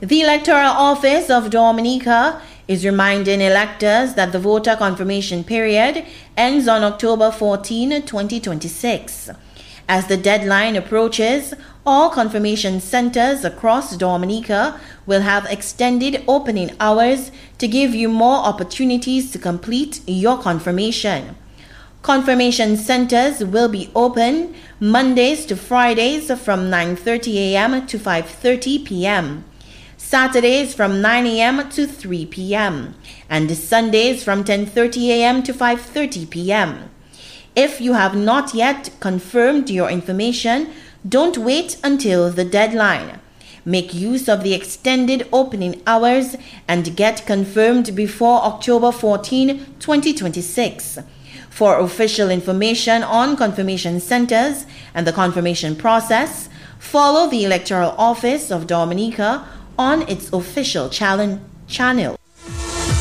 The Electoral Office of Dominica is reminding electors that the voter confirmation period ends on October 14, 2026. As the deadline approaches, all confirmation centers across Dominica will have extended opening hours to give you more opportunities to complete your confirmation. Confirmation centers will be open Mondays to Fridays from 9:30 a.m. to 5:30 p.m., Saturdays from 9 a.m. to 3 p.m., and Sundays from 10:30 a.m. to 5:30 p.m. If you have not yet confirmed your information, don't wait until the deadline. Make use of the extended opening hours and get confirmed before October 14, 2026. For official information on confirmation centers and the confirmation process, follow the Electoral Office of Dominica on its official channel.